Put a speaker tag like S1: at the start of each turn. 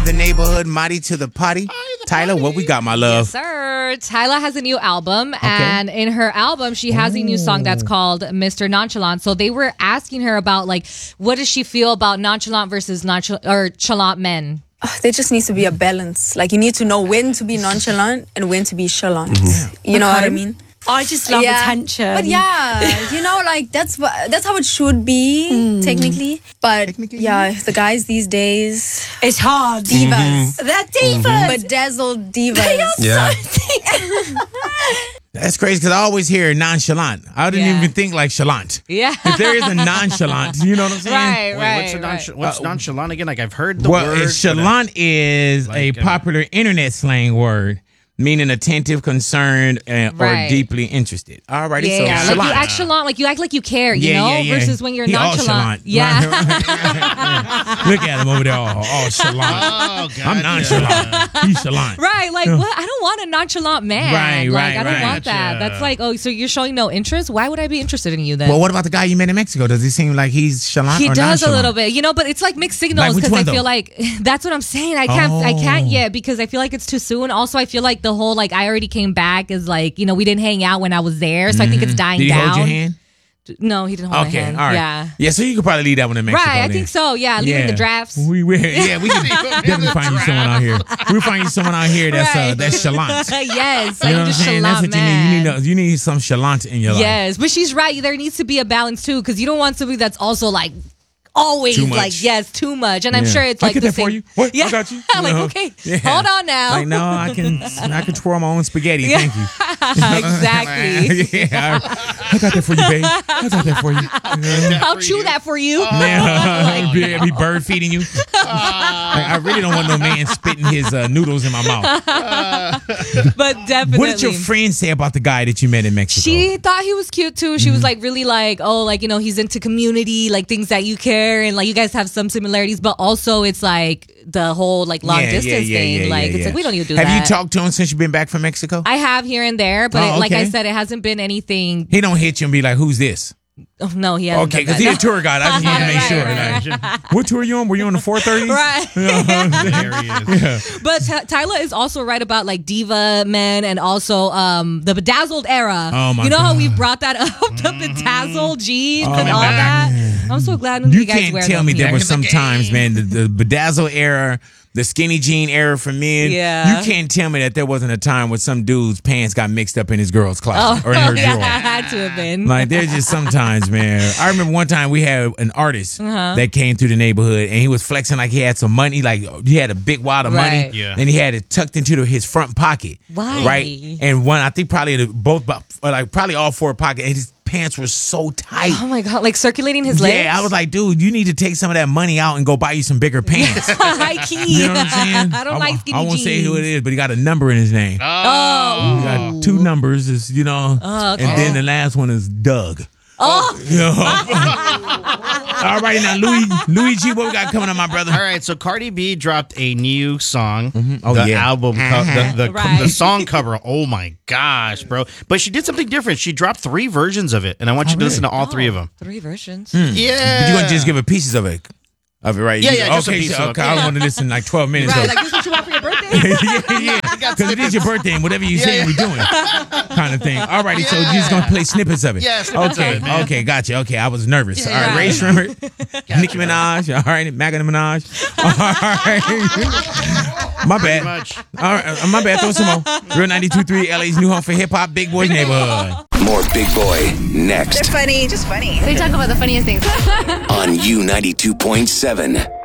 S1: The neighborhood, Mighty to the potty. Tyler, what we got, my love?
S2: Yes, sir. Tyla has a new album, and in her album, she has a new song that's called Mr. Nonchalant. So they were asking her about, like, what does she feel about nonchalant versus chalant men?
S3: There just needs to be a balance. Like, you need to know when to be nonchalant and when to be chalant. You know what I mean?
S4: I just love attention.
S3: But like that's how it should be technically. But the guys these days,
S4: it's hard.
S3: Divas.
S4: They're divas.
S3: Bedazzled divas.
S4: They are
S1: Yeah.
S4: so
S1: That's crazy because I always hear nonchalant. I didn't even think like chalant.
S2: Yeah.
S1: If there is a nonchalant, you know what I'm saying?
S5: What's nonchalant again? Like, I've heard the
S1: Well,
S5: word.
S1: chalant is
S5: like,
S1: a popular internet slang word meaning attentive, concerned, or deeply interested. Alrighty, so
S2: like
S1: chalant.
S2: you act chalant, like you act like you care, you know, versus when you're nonchalant.
S1: Yeah. Look at him over there, all chalant.
S5: Oh, God.
S1: I'm nonchalant. He's chalant.
S2: Right, like what? I don't want a nonchalant man.
S1: Right,
S2: I don't want that. That's like, oh, so you're showing no interest? Why would I be interested in you then?
S1: Well, what about the guy you met in Mexico? Does he seem like he's chalant
S2: He
S1: or
S2: does
S1: nonchalant?
S2: a little bit, you know, but it's like mixed signals because I feel like that's what I'm saying. I can't yet because I feel like it's too soon. Also, I feel like the whole like I already came back is like, you know, we didn't hang out when I was there, so I think it's dying
S1: Did he
S2: down.
S1: hold your hand?
S2: No, he didn't hold my hand.
S1: All right.
S2: Yeah.
S1: So you could probably leave that one in Mexico.
S2: Right, I
S1: then.
S2: think so. Yeah, leaving the drafts.
S1: We can definitely find you someone out here. We'll find you someone out here that's chalant.
S2: Yes,
S1: You know what I'm
S2: just
S1: saying?
S2: chalant
S1: That's what
S2: man.
S1: you need. You need some chalant in your life.
S2: Yes, but she's right. There needs to be a balance too, because you don't want somebody that's also like always
S1: Too much.
S2: like too much. And I'm sure it's like
S1: I get
S2: the
S1: that
S2: same.
S1: for you. What?
S2: Yeah.
S1: I got you.
S2: Like okay, hold on now.
S1: Like no, I can twirl my own spaghetti. Thank you.
S2: Exactly.
S1: Yeah, I got that for you, babe. I got that for you.
S2: I'll chew that for you.
S1: Man, be bird feeding you. I really don't want no man spitting his noodles in my mouth.
S2: But definitely.
S1: What did your friend say about the guy that you met in Mexico?
S2: She thought he was cute too. She was like really like, oh, like, you know, he's into community, like things that you care, and like you guys have some similarities, but also it's like the whole like long distance thing. Like it's like we don't need to do that.
S1: Have you talked to him since you've been back from Mexico?
S2: I have here and there, but like I said, it hasn't been anything.
S1: He don't hit you and be like, "Who's this?"
S2: Oh, no, he hasn't.
S1: Okay, because he's a tour guide. I just want to make sure. Like, what tour you on? Were you on the 430?
S2: Right.
S5: There he is.
S2: But Tyla is also right about like diva men and also the bedazzled era.
S1: Oh my
S2: You know how
S1: God.
S2: we brought that up, the bedazzled jeans
S1: Oh
S2: and
S1: my
S2: all
S1: God.
S2: that. I'm so glad
S1: You
S2: you guys
S1: can't
S2: wear
S1: tell
S2: them
S1: me
S2: here.
S1: there were some times, man, the bedazzle era, the skinny jean era for men.
S2: Yeah.
S1: You can't tell me that there wasn't a time where some dude's pants got mixed up in his girl's closet or in her
S2: yeah,
S1: drawer.
S2: had to have been.
S1: Like, there's just sometimes, man. I remember one time we had an artist that came through the neighborhood and he was flexing like he had some money, like he had a big wad of money,
S2: Right.
S5: Yeah.
S1: and he had it tucked into his front pocket.
S2: Why?
S1: Right? And one, I think probably probably all four pockets, and his pants were so tight.
S2: Oh my God, like circulating his legs?
S1: Yeah, I was like, dude, you need to take some of that money out and go buy you some bigger pants.
S2: High key.
S1: You know what I'm saying?
S2: I don't like skinny
S1: I won't
S2: jeans.
S1: say who it is, but he got a number in his name.
S2: Oh.
S1: He got two numbers, is
S2: okay.
S1: and then the last one is Doug.
S2: Oh.
S1: You know? All right, now Luigi, what we got coming up, my brother?
S5: All right, so Cardi B dropped a new song.
S1: Oh,
S5: the
S1: yeah.
S5: album,
S2: Right.
S5: the song cover. Oh my gosh, bro! But she did something different. She dropped 3 versions of it, and I want you to listen to all 3 of them.
S2: 3 versions.
S5: Yeah,
S1: But you're going to just give her pieces of it, right?
S5: Yeah, just a
S1: Okay,
S5: piece
S1: so,
S5: of it.
S1: okay, I want to listen like 12 minutes.
S2: Right,
S1: so-
S2: like this is what you want for your birthday?
S1: yeah, because it is your birthday and whatever you say we're doing, kind of thing. Alrighty, so you're just gonna play snippets of it.
S5: Yeah, snippets of it, man.
S1: Okay, gotcha. Okay, I was nervous. All right,
S2: Yeah.
S1: Ray Shrimmer, Nicki Minaj. All right, Maga Minaj. All right, my bad.
S5: much.
S1: All right, my bad. Throw some more. Real 92.3, LA's new home for hip hop, Big Boy's neighborhood.
S6: More Big Boy next
S7: Funny, just funny.
S8: They talk about the funniest things.
S6: on U92.7.